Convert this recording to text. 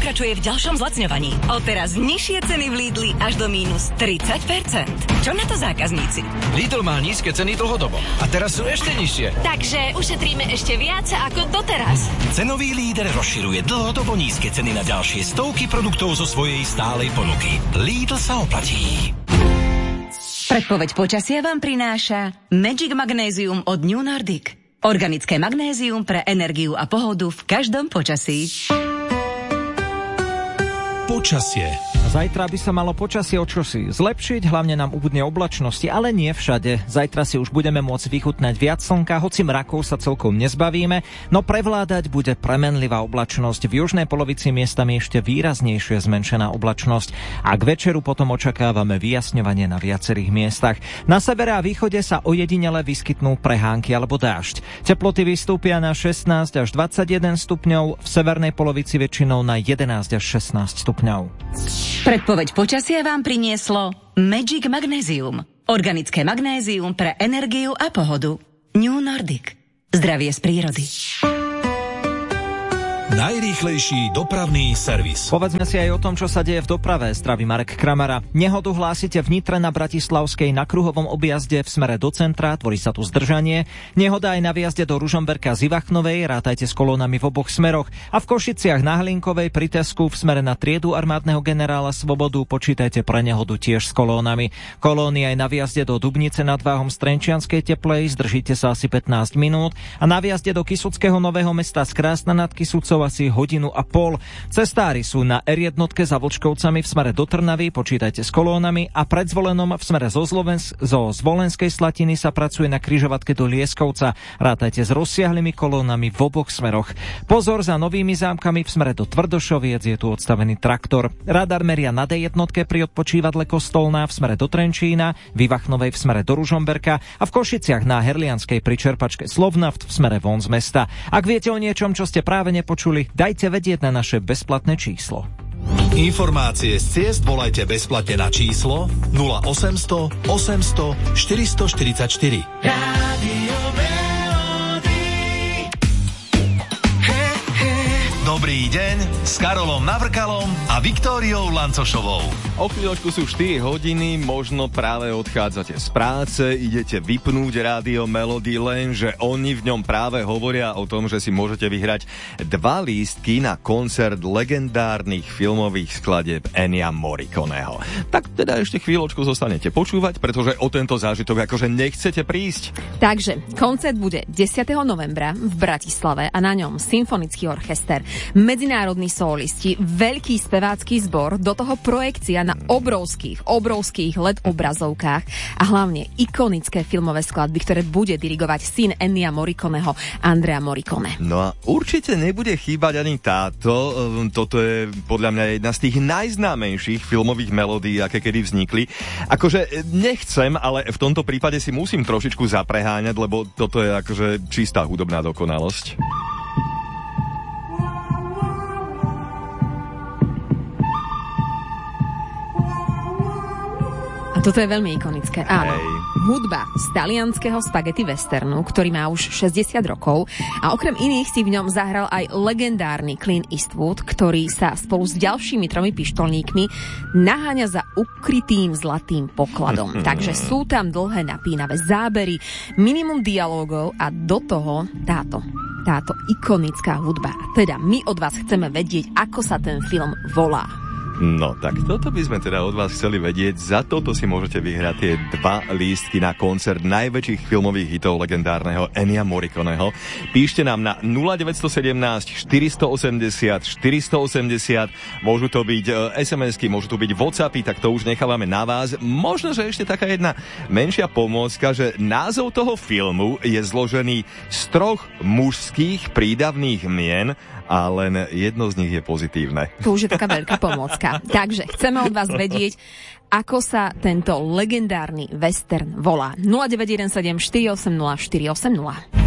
pokračuje v ďalšom zlacňovaní. Odteraz nižšie ceny v Lidli až do mínus 30%. Čo na to zákazníci? Lidl má nízke ceny dlhodobo a teraz sú ešte nižšie. Takže ušetríme ešte viac ako doteraz. Cenový líder rozširuje dlhodobo nízke ceny na ďalšie stovky produktov zo svojej stálej ponuky. Lidl sa oplatí. Predpoveď počasia vám prináša Magic Magnézium od New Nordic. Organické magnézium pre energiu a pohodu v každom počasí. Počasie. Zajtra by sa malo počasie o čosi zlepšiť, hlavne nám ubudne oblačnosti, ale nie všade. Zajtra si už budeme môcť vychutnať viac slnka, hoci mrakov sa celkom nezbavíme, no prevládať bude premenlivá oblačnosť. V južnej polovici miestami ešte výraznejšie zmenšená oblačnosť a k večeru potom očakávame vyjasňovanie na viacerých miestach. Na severe a východe sa ojedinele vyskytnú prehánky alebo dážď. Teploty vystúpia na 16 až 21 stupňov, v severnej polovici väčšinou na 11 až 16 stupňov. Predpoveď počasia vám prinieslo Magic Magnézium. Organické magnézium pre energiu a pohodu. New Nordic. Zdravie z prírody. Najrýchlejší dopravný servis. Povedzme si aj o tom, čo sa deje v doprave. Zdraví Marek Kramara. Nehodu hlásite v Nitre na Bratislavskej na kruhovom objazde v smere do centra, tvorí sa tu zdržanie. Nehoda aj na výjazde do Ružomberka z Ivachnovej, rátajte s kolónami v oboch smeroch. A v Košiciach na Hlinkovej pri Tesku v smere na triedu armádneho generála Svobodu počítajte pre nehodu tiež s kolónami. Kolóny aj na výjazde do Dubnice nad Váhom z Trenčianskej Teplej, zdržíte sa asi 15 minút. A na výjazde do Kysuckého Nového Mesta z Krásna nad Kysucou asi hodinu a pol. Cestári sú na R1 za Vlčkovcami v smere do Trnavy, počítajte s kolónami, a pred Zvolenom v smere zo Zvolenskej Slatiny sa pracuje na križovatke do Lieskovca. Rátajte s rozsiahlymi kolónami v oboch smeroch. Pozor, za Novými Zámkami v smere do Tvrdošoviec je tu odstavený traktor. Radar meria na D1 pri odpočívadle Kostolná v smere do Trenčína, v Ivachnovej v smere do Ružomberka a v Košiciach na Herlianskej pri čerpačke Slovnaft v smere von z mesta. Ak viete o niečom, čo ste práve nepočuli, dajte vedieť na naše bezplatné číslo. Informácie z ciest volajte bezplatne na číslo 0800 800 444. Dobrý deň s Karolom Navrkalom a Viktóriou Lancošovou. O chvíľočku sú 4 hodiny, možno práve odchádzate z práce, idete vypnúť rádio Melody, lenže oni v ňom práve hovoria o tom, že si môžete vyhrať 2 lístky na koncert legendárnych filmových skladieb Ennia Morriconeho. Tak teda ešte chvíľočku zostanete počúvať, pretože o tento zážitok akože nechcete prísť. Takže koncert bude 10. novembra v Bratislave a na ňom symfonický orchester, medzinárodní solisti, veľký spevácky zbor, do toho projekcia na obrovských LED obrazovkách a hlavne ikonické filmové skladby, ktoré bude dirigovať syn Ennia Morriconeho, Andrea Morricone. No a určite nebude chýbať ani táto. Toto je podľa mňa jedna z tých najznámejších filmových melódií, aké kedy vznikli. Akože nechcem, ale v tomto prípade si musím trošičku zapreháňať, lebo toto je akože čistá hudobná dokonalosť. Toto je veľmi ikonické, áno. Hudba z talianskeho spaghetti westernu, ktorý má už 60 rokov a okrem iných si v ňom zahral aj legendárny Clint Eastwood, ktorý sa spolu s ďalšími 3 pištolníkmi naháňa za ukrytým zlatým pokladom. Takže sú tam dlhé napínavé zábery, minimum dialógov a do toho táto ikonická hudba. Teda my od vás chceme vedieť, ako sa ten film volá. No tak toto by sme teda od vás chceli vedieť. Za toto si môžete vyhrať tie 2 lístky na koncert najväčších filmových hitov legendárneho Ennia Morriconeho. Píšte nám na 0917 480 480. Môžu to byť SMS-ky, môžu to byť WhatsAppy, tak to už nechávame na vás. Možno, že ešte taká jedna menšia pomôcka, že názov toho filmu je zložený z 3 mužských prídavných mien a len jedno z nich je pozitívne. To už je taká veľká pomôcka. Takže chceme od vás vedieť, ako sa tento legendárny western volá. 0917 480 480.